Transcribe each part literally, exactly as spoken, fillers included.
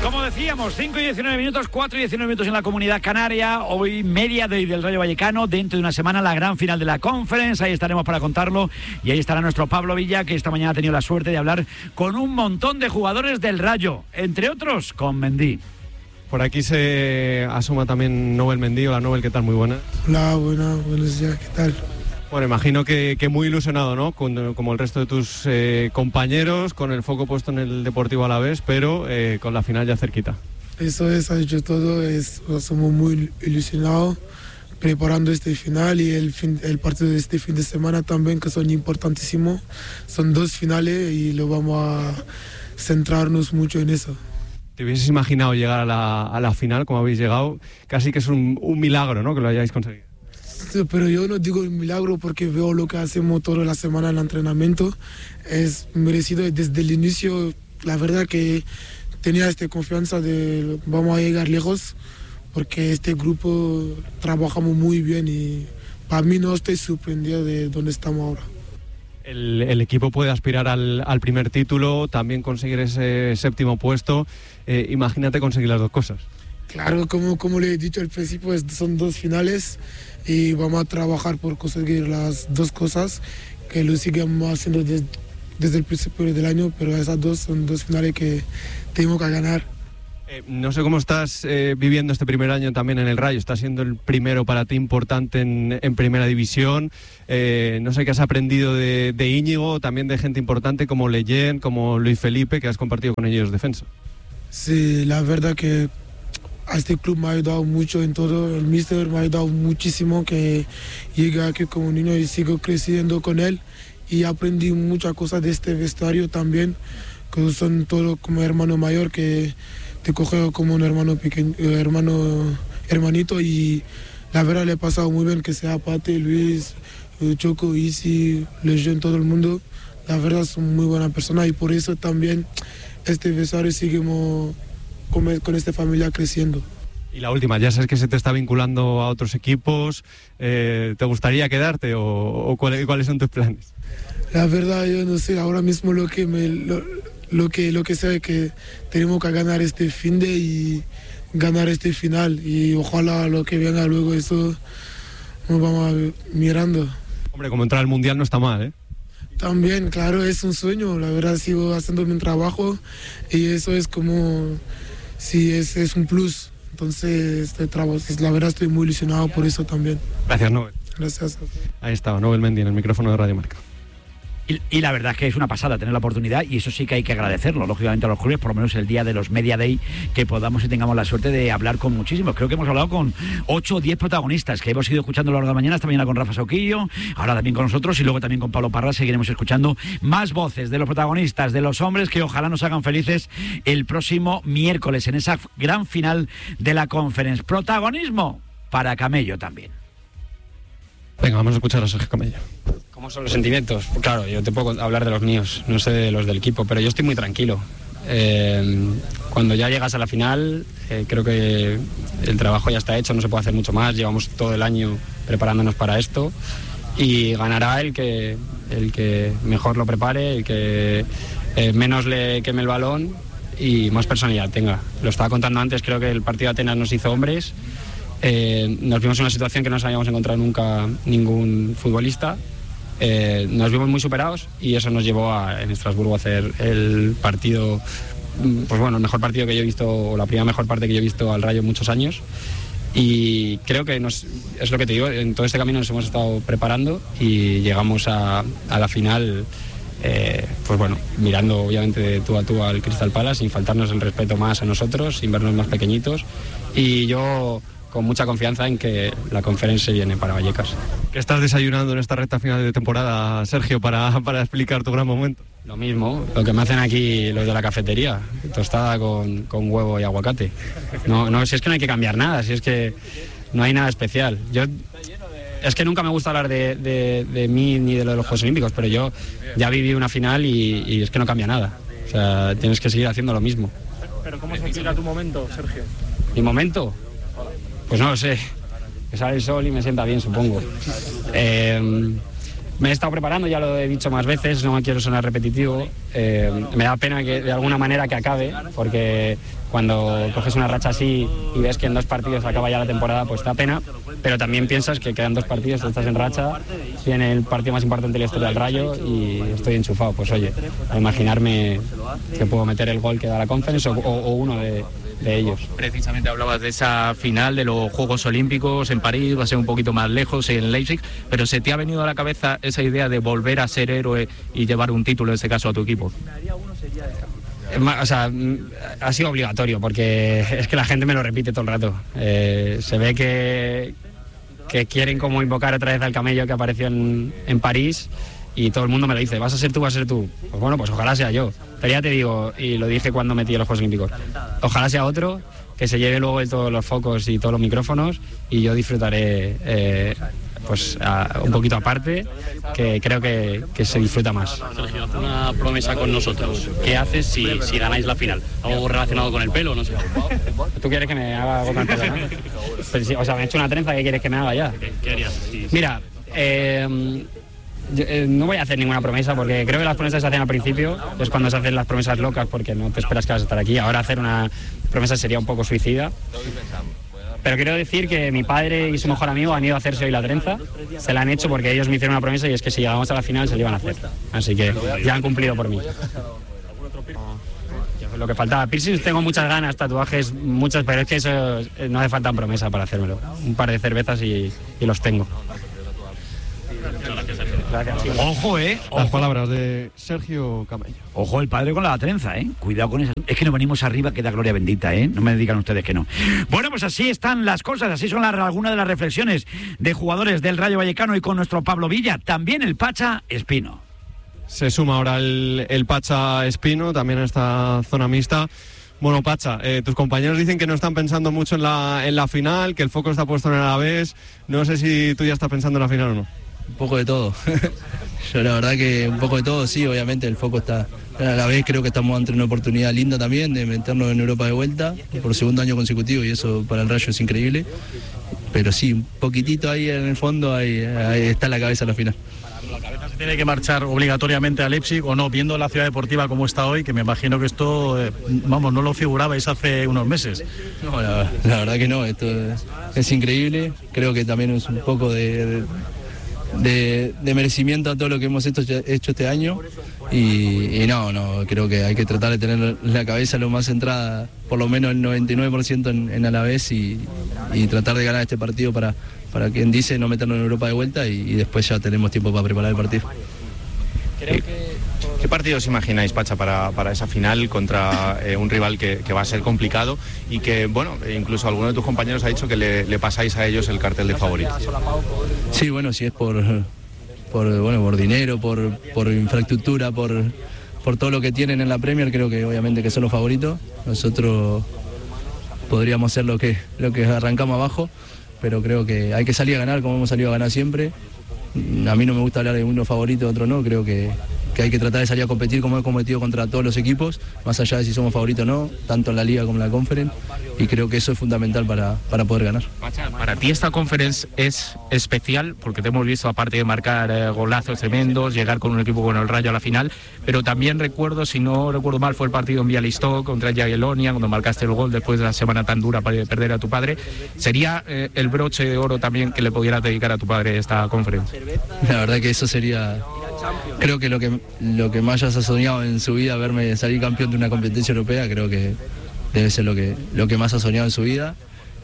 Como decíamos, cinco y diecinueve minutos, cuatro y diecinueve minutos en la Comunidad Canaria. Hoy media day del Rayo Vallecano. Dentro de una semana la gran final de la Conference. Ahí estaremos para contarlo. Y ahí estará nuestro Pablo Villa, que esta mañana ha tenido la suerte de hablar con un montón de jugadores del Rayo. Entre otros, con Mendy. Por aquí se asoma también Nobel Mendy. Hola Nobel, ¿qué tal? Muy buena. Hola, buena, buenos días, ¿qué tal? Bueno, imagino que, que muy ilusionado, ¿no? Con, como el resto de tus eh, compañeros, con el foco puesto en el Deportivo Alavés, pero eh, con la final ya cerquita. Eso es, ha hecho todo, es, somos muy ilusionados preparando este final y el, fin, el partido de este fin de semana también, que son importantísimos. Son dos finales y lo vamos a centrarnos mucho en eso. ¿Te hubieses imaginado llegar a la, a la final como habéis llegado? Casi que es un, un milagro, ¿no? Que lo hayáis conseguido. Pero yo no digo un milagro porque veo lo que hacemos toda la semana en el entrenamiento. Es merecido desde el inicio. La verdad que tenía esta confianza de vamos a llegar lejos porque este grupo trabajamos muy bien y para mí no estoy sorprendido de dónde estamos ahora. El, el equipo puede aspirar al, al primer título, también conseguir ese séptimo puesto. Eh, imagínate conseguir las dos cosas. Claro, como, como le he dicho al principio, son dos finales y vamos a trabajar por conseguir las dos cosas, que lo sigamos haciendo desde, desde el principio del año, pero esas dos son dos finales que tenemos que ganar. Eh, no sé cómo estás eh, viviendo este primer año también en el Rayo. Está siendo el primero para ti importante en, en Primera División. Eh, no sé qué has aprendido de, de Íñigo, también de gente importante como Leyen, como Luis Felipe, que has compartido con ellos defensa. Sí, la verdad que a este club me ha ayudado mucho en todo. El míster me ha ayudado muchísimo, que llegué aquí como niño y sigo creciendo con él. Y aprendí muchas cosas de este vestuario también, que son todos como hermano mayor, que te coge como un hermano pequeño, hermano, hermanito, y la verdad le he pasado muy bien, que sea Pate, Luis, Choco, Isi, Legión, todo el mundo. La verdad son muy buenas personas y por eso también este vestuario seguimos con, con esta familia creciendo. Y la última, ya sabes que se te está vinculando a otros equipos. Eh, ¿Te gustaría quedarte o, o cuáles, cuáles son tus planes? La verdad yo no sé, ahora mismo lo que me... Lo, Lo que, lo que sé es que tenemos que ganar este fin de y ganar este final y ojalá lo que venga luego eso nos vamos mirando. Hombre, como entrar al Mundial no está mal, ¿eh? También, claro, es un sueño, la verdad sigo haciendo mi trabajo y eso es como, sí, es, es un plus, entonces este trabajo, la verdad estoy muy ilusionado por eso también. Gracias, Nobel. Gracias. Ahí estaba, Nobel Mendy en el micrófono de Radio Marca. Y, y la verdad es que es una pasada tener la oportunidad y eso sí que hay que agradecerlo, lógicamente a los clubes, por lo menos el día de los Media Day, que podamos y tengamos la suerte de hablar con muchísimos. Creo que hemos hablado con ocho o diez protagonistas que hemos ido escuchando a lo largo de la mañana, esta mañana con Rafa Sauquillo, ahora también con nosotros y luego también con Pablo Parra. Seguiremos escuchando más voces de los protagonistas, de los hombres que ojalá nos hagan felices el próximo miércoles en esa gran final de la Conference. Protagonismo para Camello también. Venga, vamos a escuchar a Sergio Camello. ¿Cómo son los sentimientos? Pues claro, yo te puedo hablar de los míos, no sé de los del equipo, pero yo estoy muy tranquilo. Eh, cuando ya llegas a la final, eh, creo que el trabajo ya está hecho, no se puede hacer mucho más, llevamos todo el año preparándonos para esto y ganará el que, el que mejor lo prepare, el que eh, menos le queme el balón y más personalidad tenga. Lo estaba contando antes, creo que el partido de Atenas nos hizo hombres. Eh, nos vimos en una situación que no nos habíamos encontrado nunca ningún futbolista. Eh, nos vimos muy superados y eso nos llevó a, en Estrasburgo a hacer el partido, pues bueno, el mejor partido que yo he visto, o la primera mejor parte que yo he visto al Rayo en muchos años. Y creo que nos, es lo que te digo, en todo este camino nos hemos estado preparando y llegamos a, a la final, eh, pues bueno, mirando obviamente de tú a tú al Crystal Palace, sin faltarnos el respeto más a nosotros, sin vernos más pequeñitos. Y yo con mucha confianza en que la conferencia viene para Vallecas. ¿Qué estás desayunando en esta recta final de temporada, Sergio, para, para explicar tu gran momento? Lo mismo, lo que me hacen aquí los de la cafetería, tostada con, con huevo y aguacate. No, no, si es que no hay que cambiar nada, si es que no hay nada especial. Yo, es que nunca me gusta hablar de, de, de mí ni de lo de los Juegos Olímpicos, pero yo ya viví una final y, y es que no cambia nada. O sea, tienes que seguir haciendo lo mismo. ¿Pero cómo se explica tu momento, Sergio? ¿Mi momento? Pues no lo sé, que sale el sol y me sienta bien, supongo. Eh, me he estado preparando, ya lo he dicho más veces, no me quiero sonar repetitivo. Eh, me da pena que de alguna manera que acabe, porque cuando coges una racha así y ves que en dos partidos acaba ya la temporada, pues da pena, pero también piensas que quedan dos partidos, estás en racha, viene el partido más importante de la historia del Rayo y estoy enchufado. Pues oye, a imaginarme que puedo meter el gol que da la Conference o, o, o uno de, de ellos. Precisamente hablabas de esa final de los Juegos Olímpicos en París, va a ser un poquito más lejos en Leipzig, pero ¿se te ha venido a la cabeza esa idea de volver a ser héroe y llevar un título, en este caso, a tu equipo? O sea, ha sido obligatorio porque es que la gente me lo repite todo el rato. Eh, se ve que, que quieren como invocar otra vez al camello que apareció en, en París y todo el mundo me lo dice, vas a ser tú, vas a ser tú. Pues bueno, pues ojalá sea yo. Pero ya te digo, y lo dije cuando metí a los Juegos Olímpicos, ojalá sea otro que se lleve luego todos los focos y todos los micrófonos y yo disfrutaré eh, pues a, un poquito aparte, que creo que, que se disfruta más. Sergio, haz una promesa con nosotros. ¿Qué haces si, si ganáis la final? ¿Algo relacionado con el pelo? No sé. ¿Tú quieres que me haga algo con el pelo, no? Pero si, o sea, me he hecho una trenza, ¿qué quieres que me haga ya? ¿Qué, qué harías? Sí, sí. Mira, eh, yo, eh, no voy a hacer ninguna promesa porque creo que las promesas se hacen al principio, es cuando se hacen las promesas locas porque no te esperas que vas a estar aquí. Ahora hacer una promesa sería un poco suicida. Pero quiero decir que mi padre y su mejor amigo han ido a hacerse hoy la trenza, se la han hecho porque ellos me hicieron una promesa y es que si llegamos a la final se la iban a hacer. Así que ya han cumplido por mí. Lo que faltaba, piercings tengo muchas ganas, tatuajes muchas, pero es que eso no hace falta promesa para hacérmelo. Un par de cervezas y, y los tengo. Gracias. Ojo, eh. Ojo. Las palabras de Sergio Camello. Ojo el padre con la trenza, eh. Cuidado con eso. Es que nos venimos arriba, que da gloria bendita, eh. No me digan ustedes que no. Bueno, pues así están las cosas, así son las, algunas de las reflexiones de jugadores del Rayo Vallecano y con nuestro Pablo Villa. También el Pacha Espino. Se suma ahora el, el Pacha Espino, también a esta zona mixta. Bueno, Pacha, eh, tus compañeros dicen que no están pensando mucho en la, en la final, que el foco está puesto en el Alavés. No sé si tú ya estás pensando en la final o no. Un poco de todo. Yo la verdad que un poco de todo, sí, obviamente el foco está. A la vez creo que estamos ante una oportunidad linda también de meternos en Europa de vuelta por segundo año consecutivo y eso para el Rayo es increíble. Pero sí, un poquitito ahí en el fondo, ahí, ahí está la cabeza a la final. ¿La cabeza se tiene que marchar obligatoriamente a Leipzig o no? Viendo la ciudad deportiva como está hoy, que me imagino que esto, eh, vamos, no lo figurabais hace unos meses. No, la, la verdad que no, esto es, es increíble. Creo que también es un poco de... de De, de merecimiento a todo lo que hemos hecho, hecho este año y, y no, no, creo que hay que tratar de tener la cabeza lo más centrada, por lo menos el noventa y nueve por ciento en, en Alavés y, y tratar de ganar este partido para, para quien dice no meternos en Europa de vuelta y, y después ya tenemos tiempo para preparar el partido. Creo que... ¿Qué partido os imagináis, Pacha, para, para esa final contra eh, un rival que, que va a ser complicado y que, bueno, incluso alguno de tus compañeros ha dicho que le, le pasáis a ellos el cartel de favorito? Sí, bueno, si es por, por, bueno, por dinero, por, por infraestructura, por, por todo lo que tienen en la Premier, creo que obviamente que son los favoritos. Nosotros podríamos ser lo que, lo que arrancamos abajo, pero creo que hay que salir a ganar como hemos salido a ganar siempre. A mí no me gusta hablar de uno favorito, otro no, creo que, que hay que tratar de salir a competir como he competido contra todos los equipos, más allá de si somos favoritos o no, tanto en la Liga como en la Conference, y creo que eso es fundamental para, para poder ganar. Para ti esta Conference es especial, porque te hemos visto, aparte de marcar eh, golazos tremendos, llegar con un equipo con el Rayo a la final, pero también recuerdo, si no recuerdo mal, fue el partido en Białystok contra el Jagiellonia, cuando marcaste el gol después de la semana tan dura para perder a tu padre. ¿Sería eh, el broche de oro también que le pudieras dedicar a tu padre esta Conference? La verdad que eso sería, creo que lo que lo que más hayas soñado en su vida, verme salir campeón de una competencia europea, creo que debe ser lo que lo que más ha soñado en su vida,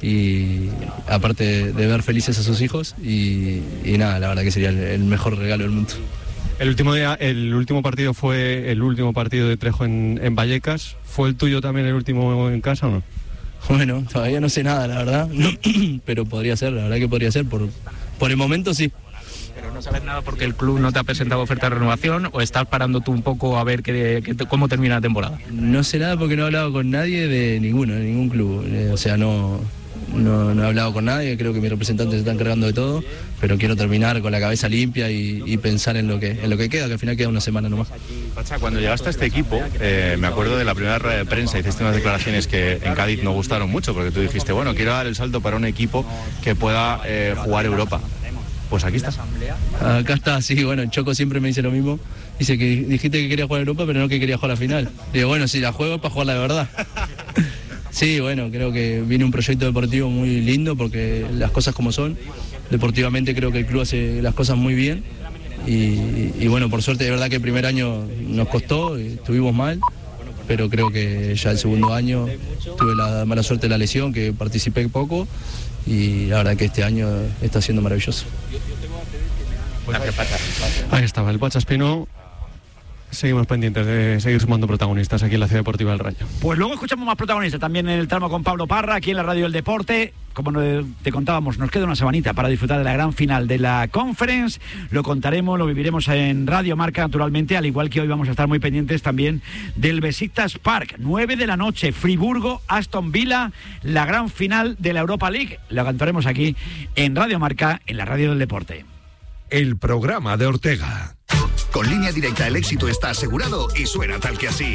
y aparte de, de ver felices a sus hijos y, y nada, la verdad que sería el, el mejor regalo del mundo. El último día, el último partido fue el último partido de Trejo en, en Vallecas. ¿Fue el tuyo también el último en casa o no? Bueno, todavía no sé nada, la verdad, pero podría ser, la verdad que podría ser, por, por el momento sí. ¿Pero no sabes nada porque el club no te ha presentado oferta de renovación o estás parando tú un poco a ver qué, qué, cómo termina la temporada? No sé nada porque no he hablado con nadie de ninguno, de ningún club, eh, o sea, no, no, no he hablado con nadie, creo que mis representantes se están encargando de todo, pero quiero terminar con la cabeza limpia y, y pensar en lo, que, en lo que queda, que al final queda una semana nomás. Pacha, cuando llegaste a este equipo, eh, me acuerdo de la primera rueda de prensa, hiciste unas declaraciones que en Cádiz no gustaron mucho, porque tú dijiste, bueno, quiero dar el salto para un equipo que pueda eh, jugar Europa. Pues aquí estás. Acá está, sí, bueno, Choco siempre me dice lo mismo. Dice que dijiste que quería jugar en Europa, pero no que quería jugar la final. Digo, bueno, si la juego es para jugarla de verdad. Sí, bueno, creo que viene un proyecto deportivo muy lindo porque las cosas como son. Deportivamente creo que el club hace las cosas muy bien y, y bueno, por suerte de verdad que el primer año nos costó, estuvimos mal, pero creo que ya el segundo año tuve la mala suerte de la lesión, que participé poco y la verdad que este año está siendo maravilloso. Ahí estaba el Pacha Espino. Seguimos pendientes de seguir sumando protagonistas aquí en la Ciudad Deportiva del Rayo. Pues luego escuchamos más protagonistas también en el tramo con Pablo Parra, aquí en la Radio del Deporte. Como te contábamos, nos queda una semanita para disfrutar de la gran final de la Conference. Lo contaremos, lo viviremos en Radio Marca, naturalmente, al igual que hoy vamos a estar muy pendientes también del Besiktas Park. nueve de la noche, Friburgo, Aston Villa, la gran final de la Europa League. Lo cantaremos aquí en Radio Marca, en la Radio del Deporte. El programa de Ortega. Con Línea Directa el éxito está asegurado y suena tal que así.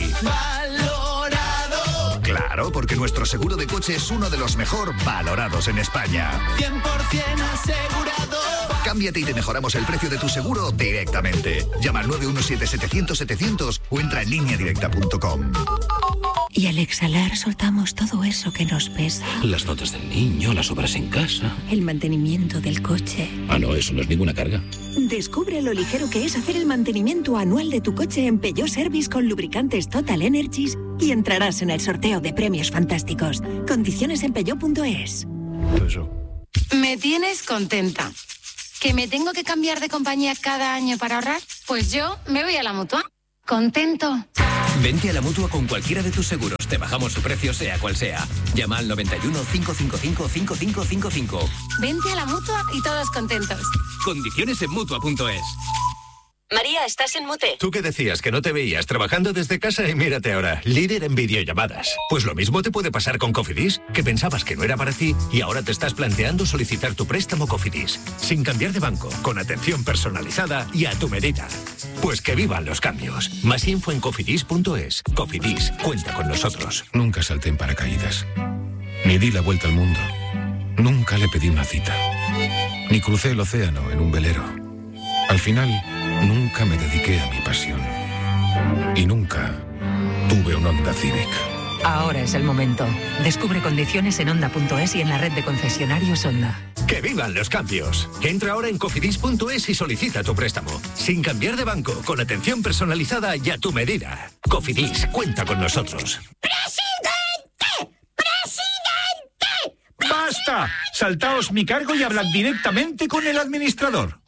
¡Valorado! Claro, porque nuestro seguro de coche es uno de los mejor valorados en España. cien por ciento asegurado. Cámbiate y te mejoramos el precio de tu seguro directamente. Llama al nueve uno siete, setecientos, setecientos o entra en línea directa punto com. Y al exhalar soltamos todo eso que nos pesa. Las notas del niño, las obras en casa. El mantenimiento del coche. Ah, no, eso no es ninguna carga. Descubre lo ligero que es hacer el mantenimiento anual de tu coche en Peugeot Service con lubricantes Total Energies y entrarás en el sorteo de premios fantásticos. Condiciones en peugeot punto es. Eso. Me tienes contenta. ¿Que me tengo que cambiar de compañía cada año para ahorrar? Pues yo me voy a la Mutua. ¿Contento? Vente a la Mutua con cualquiera de tus seguros. Te bajamos su precio sea cual sea. Llama al noventa y uno, cinco cinco cinco, cinco cinco cinco cinco. Vente a la Mutua y todos contentos. Condiciones en Mutua punto es. María, estás en mute. Tú que decías que no te veías trabajando desde casa y mírate ahora, líder en videollamadas. Pues lo mismo te puede pasar con Cofidis, que pensabas que no era para ti y ahora te estás planteando solicitar tu préstamo Cofidis, sin cambiar de banco, con atención personalizada y a tu medida. Pues que vivan los cambios. Más info en cofidis punto es. Cofidis, cuenta con nosotros. Nunca salté en paracaídas. Ni di la vuelta al mundo. Nunca le pedí una cita. Ni crucé el océano en un velero. Al final, nunca me dediqué a mi pasión. Y nunca tuve un Honda Civic. Ahora es el momento. Descubre condiciones en Honda punto es y en la red de concesionarios Honda. ¡Que vivan los cambios! Entra ahora en cofidis punto es y solicita tu préstamo. Sin cambiar de banco, con atención personalizada y a tu medida. Cofidis, cuenta con nosotros. ¡Presidente! ¡Presidente! ¡Basta! Saltaos mi cargo y hablad directamente con el administrador.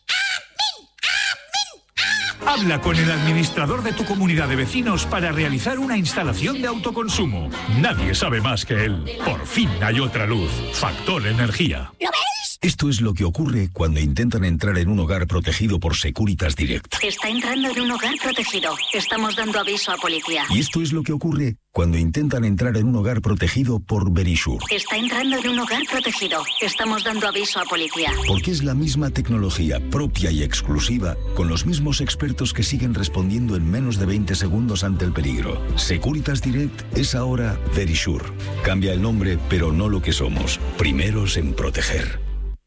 Habla con el administrador de tu comunidad de vecinos para realizar una instalación de autoconsumo. Nadie sabe más que él. Por fin hay otra luz. Factor Energía. ¿Lo ves? Esto es lo que ocurre cuando intentan entrar en un hogar protegido por Securitas Direct. Está entrando en un hogar protegido. Estamos dando aviso a policía. Y esto es lo que ocurre cuando intentan entrar en un hogar protegido por Verisure. Está entrando en un hogar protegido. Estamos dando aviso a policía. Porque es la misma tecnología propia y exclusiva, con los mismos expertos que siguen respondiendo en menos de veinte segundos ante el peligro. Securitas Direct es ahora Verisure. Cambia el nombre, pero no lo que somos. Primeros en proteger.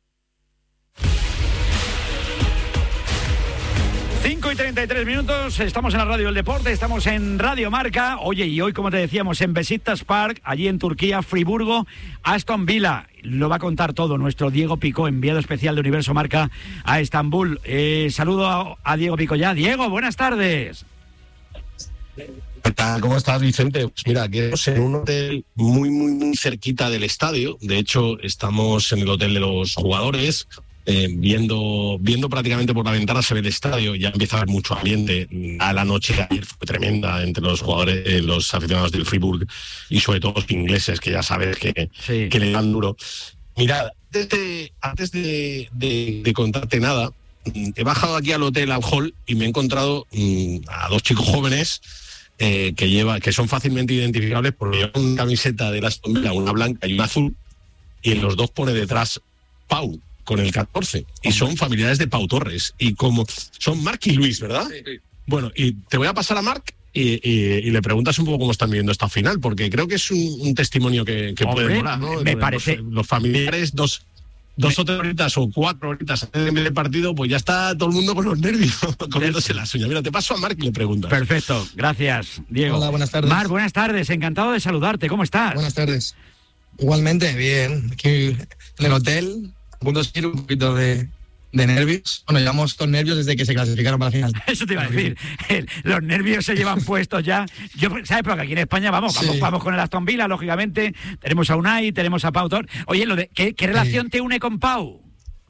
cinco y treinta y tres minutos, estamos en la Radio del Deporte, estamos en Radio Marca. Oye, y hoy, como te decíamos, en Besiktas Park, allí en Turquía, Friburgo, Aston Villa. Lo va a contar todo nuestro Diego Picó, enviado especial de Universo Marca a Estambul. Eh, saludo a, a Diego Picó ya. Diego, buenas tardes. ¿Qué tal? ¿Cómo estás, Vicente? Pues mira, aquí estamos en un hotel muy, muy, muy cerquita del estadio. De hecho, estamos en el hotel de los jugadores. Eh, viendo viendo prácticamente por la ventana se ve el estadio, ya empieza a haber mucho ambiente. A la noche de ayer fue tremenda entre los jugadores, eh, los aficionados del Friburgo y sobre todo los ingleses, que ya sabes que, sí. que le dan duro. Mirad, antes de, antes de, de, de contarte nada, he bajado aquí al hotel, al hall, y me he encontrado mmm, a dos chicos jóvenes eh, que lleva, que son fácilmente identificables porque llevan una camiseta de la Aston Villa, una blanca y una azul, y en los dos pone detrás Pau con el catorce, y son familiares de Pau Torres, y como son Marc y Luis, ¿verdad? Sí, sí. Bueno, y te voy a pasar a Marc y, y, y le preguntas un poco cómo están viviendo esta final, porque creo que es un, un testimonio que, que puede molar, ¿no? Me parece... Los, los familiares, dos, dos o tres horitas o cuatro horitas antes del partido, pues ya está todo el mundo con los nervios, comiéndose las uñas. Mira, te paso a Marc y le preguntas. Perfecto, gracias, Diego. Hola, buenas tardes. Marc, buenas tardes, encantado de saludarte, ¿cómo estás? Buenas tardes. Igualmente, bien. Aquí en el hotel, a punto de seguir un poquito de, de nervios. Bueno, llevamos con nervios desde que se clasificaron para la final. Eso te iba a decir. El, los nervios se llevan puestos ya. Yo, ¿sabes? Porque aquí en España vamos, vamos, sí. vamos con el Aston Villa, lógicamente. Tenemos a Unai, tenemos a Pau Tor. Oye, lo de, ¿qué, qué relación sí. te une con Pau?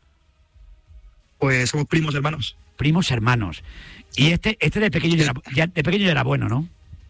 Pues somos primos hermanos. Primos hermanos. Y este, este de pequeño ya era, ya, de pequeño ya era bueno, ¿no?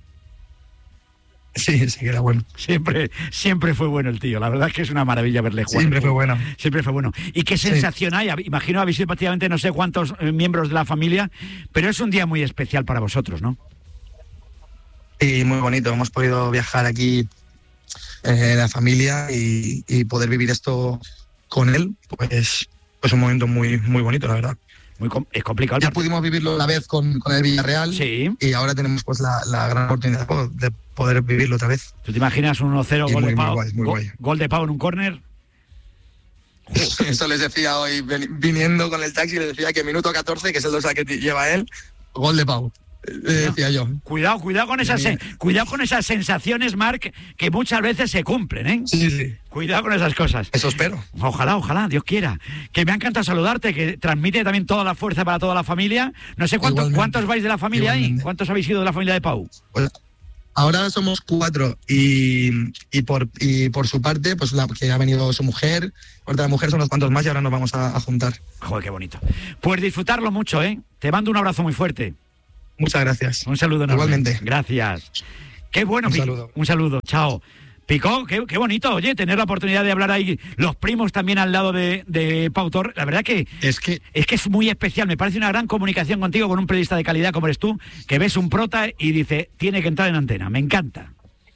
Sí, sí que era bueno. Siempre, siempre fue bueno el tío. La verdad es que es una maravilla verle jugar. Siempre fue bueno. Siempre fue bueno. ¿Y qué sensación sí. hay? Imagino habéis sido prácticamente no sé cuántos miembros de la familia, pero es un día muy especial para vosotros, ¿no? Sí, muy bonito. Hemos podido viajar aquí eh, la familia y, y poder vivir esto con él, pues, pues un momento muy, muy bonito, la verdad. Muy com- es complicado. Ya pudimos vivirlo una vez con, con el Villarreal sí. y ahora tenemos pues la, la gran oportunidad de poder vivirlo otra vez. ¿Tú te imaginas un uno cero gol muy, de Pau? Muy guay, muy gol, guay. Gol de Pau en un córner. Eso les decía hoy viniendo con el taxi, les decía que minuto catorce, que es el dorsal que lleva él, gol de Pau. Le decía yo. Cuidado, cuidado con esas, sen- cuidado con esas sensaciones, Marc, que muchas veces se cumplen, ¿eh? Sí, sí. Cuidado con esas cosas. Eso espero. Ojalá, ojalá, Dios quiera. Que me ha encantado saludarte, que transmite también toda la fuerza para toda la familia. No sé cuántos, cuántos vais de la familia Igualmente. ahí. ¿Cuántos habéis ido de la familia de Pau? Pues ahora somos cuatro y, y por y por su parte, pues la que ha venido su mujer, por la mujer son unos cuantos más y ahora nos vamos a, a juntar. Joder, qué bonito. Pues disfrutarlo mucho, ¿eh? Te mando un abrazo muy fuerte. Muchas gracias. Un saludo enorme. Igualmente. Gracias. Qué bueno. Un Pic- saludo. Un saludo. Chao. Picó, qué, qué bonito, oye, tener la oportunidad de hablar ahí, los primos también al lado de, de Pau Tor. La verdad que es que es que es muy especial. Me parece una gran comunicación contigo, con un periodista de calidad como eres tú, que ves un prota y dice, tiene que entrar en antena. Me encanta.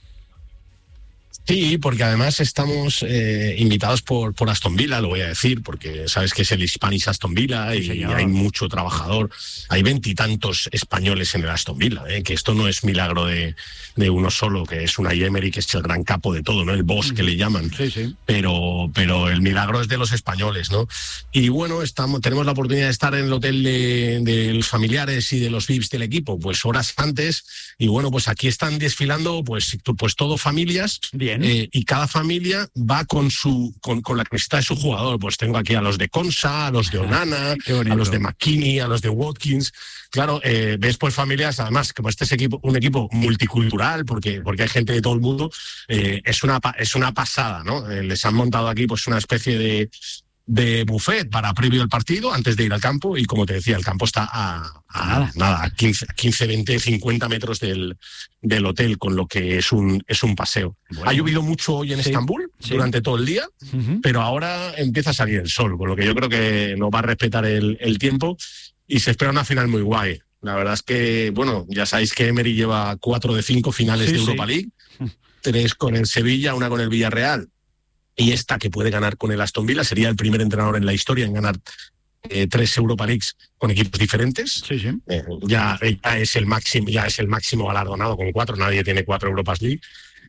Sí, porque además estamos eh, invitados por, por Aston Villa, lo voy a decir, porque sabes que es el Spanish Aston Villa y sí, hay mucho trabajador. Hay veintitantos españoles en el Aston Villa, ¿eh? Que esto no es milagro de, de uno solo, que es una Emery, que es el gran capo de todo, ¿no? El boss, mm. que le llaman. Sí, sí. Pero, pero el milagro es de los españoles, ¿no? Y bueno, estamos, tenemos la oportunidad de estar en el hotel de, de los familiares y de los V I Ps del equipo, pues horas antes. Y bueno, pues aquí están desfilando, pues, pues todo familias. Bien. Eh, y cada familia va con su con, con la camiseta de su jugador. Pues tengo aquí a los de Consa, a los de Onana, a los de McKinney, a los de Watkins. Claro, eh, ves pues familias, además, como este es equipo, un equipo multicultural, porque, porque hay gente de todo el mundo, eh, es, una, es una pasada, ¿no? Eh, les han montado aquí pues una especie de... de buffet para previo al partido, antes de ir al campo, y como te decía, el campo está a, a nada, nada a quince, quince, veinte, cincuenta metros del, del hotel, con lo que es un, es un paseo. Bueno. Ha llovido mucho hoy en sí, Estambul, sí. durante todo el día, uh-huh. pero ahora empieza a salir el sol, con lo que yo creo que nos va a respetar el, el tiempo y se espera una final muy guay. La verdad es que, bueno, ya sabéis que Emery lleva cuatro de cinco finales sí, de Europa sí. League, tres con el Sevilla, una con el Villarreal, y esta que puede ganar con el Aston Villa. Sería el primer entrenador en la historia en ganar eh, tres Europa Leagues con equipos diferentes. Sí, sí. Eh, ya, ya es el máximo, ya es el máximo galardonado con cuatro. Nadie tiene cuatro Europas League.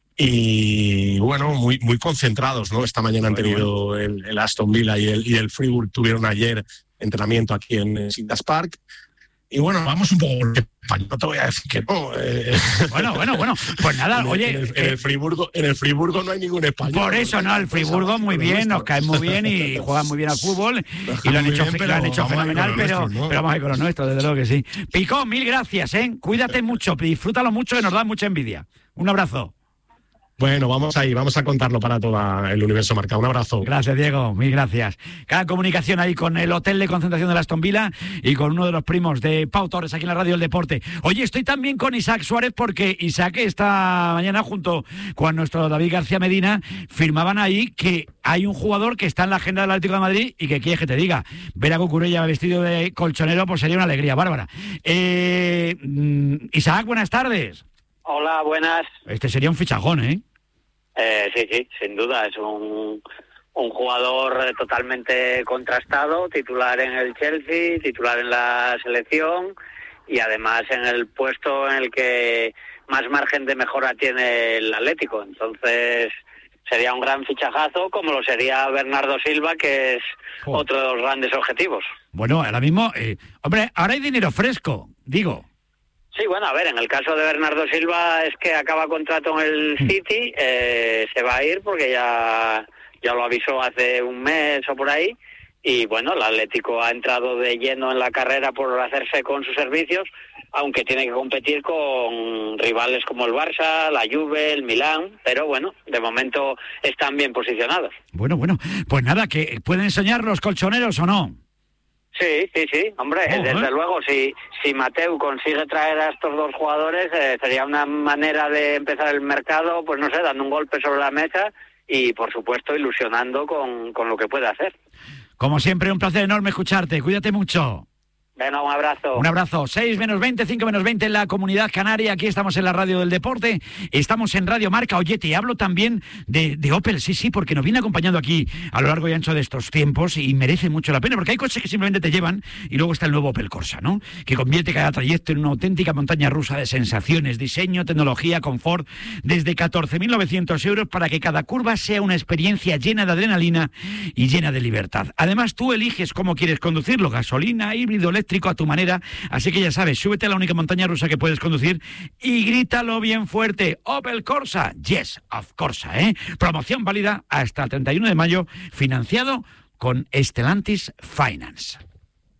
Y bueno, muy, muy concentrados, ¿no? Esta mañana bueno, han tenido bueno. el, el Aston Villa y el, y el Fribourg tuvieron ayer entrenamiento aquí en Sintas Park. Y bueno, vamos un poco, no te voy a decir que no. Eh. Bueno, bueno, bueno, pues nada, en oye. El, en, el, en, el Friburgo, en el Friburgo no hay ningún español. Por eso, no, el Friburgo muy bien, nos caen muy bien y juegan muy bien al fútbol y lo han hecho, bien, lo han hecho fenomenal, pero, nuestro, ¿no? pero vamos a ir con los nuestros, desde luego que sí. Picó, mil gracias, ¿eh? Cuídate mucho, disfrútalo mucho, que nos da mucha envidia. Un abrazo. Bueno, vamos ahí, vamos a contarlo para todo el universo Marca. Un abrazo. Gracias, Diego, mil gracias. Cada comunicación ahí con el hotel de concentración de la Aston Villa y con uno de los primos de Pau Torres aquí en la Radio del Deporte. Oye, estoy también con Isaac Suárez porque Isaac esta mañana junto con nuestro David García Medina firmaban ahí que hay un jugador que está en la agenda del Atlético de Madrid y que quieres que te diga, ver a Cucurella vestido de colchonero pues sería una alegría bárbara. Eh, Isaac, buenas tardes. Hola, buenas. Este sería un fichajón, ¿eh? Eh, sí, sí, sin duda. Es un, un jugador totalmente contrastado, titular en el Chelsea, titular en la selección y además en el puesto en el que más margen de mejora tiene el Atlético. Entonces, sería un gran fichajazo, como lo sería Bernardo Silva, que es oh. otro de los grandes objetivos. Bueno, ahora mismo, eh, hombre, ahora hay dinero fresco, digo. Sí, bueno, a ver, en el caso de Bernardo Silva es que acaba contrato en el City, eh, se va a ir porque ya, ya lo avisó hace un mes o por ahí, y bueno, el Atlético ha entrado de lleno en la carrera por hacerse con sus servicios, aunque tiene que competir con rivales como el Barça, la Juve, el Milán, pero bueno, de momento están bien posicionados. Bueno, bueno, pues nada, que ¿pueden enseñar los colchoneros o no? Sí, sí, sí, hombre, oh, desde ¿eh? luego, si, si Mateu consigue traer a estos dos jugadores, eh, sería una manera de empezar el mercado, pues no sé, dando un golpe sobre la mesa y, por supuesto, ilusionando con, con lo que puede hacer. Como siempre, un placer enorme escucharte, cuídate mucho. Venga, un abrazo. Un abrazo. seis menos veinte, cinco menos veinte en la Comunidad Canaria. Aquí estamos en la Radio del Deporte. Estamos en Radio Marca. Oye, te hablo también de, de Opel. Sí, sí, porque nos viene acompañando aquí a lo largo y ancho de estos tiempos y merece mucho la pena, porque hay coches que simplemente te llevan y luego está el nuevo Opel Corsa, ¿no? Que convierte cada trayecto en una auténtica montaña rusa de sensaciones, diseño, tecnología, confort, desde catorce mil novecientos euros para que cada curva sea una experiencia llena de adrenalina y llena de libertad. Además, tú eliges cómo quieres conducirlo, gasolina, híbrido, eléctrico, a tu manera, así que ya sabes, súbete a la única montaña rusa que puedes conducir y grítalo bien fuerte, Opel Corsa, yes, of Corsa, ¿eh? Promoción válida hasta el treinta y uno de mayo, financiado con Stellantis Finance.